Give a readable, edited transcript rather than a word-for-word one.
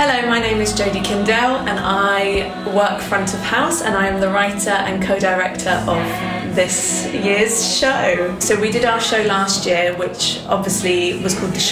Hello, my name is Jodie Kindell and I work front of house and I am the writer and co-director of this year's show. So we did our show last year, which obviously was called The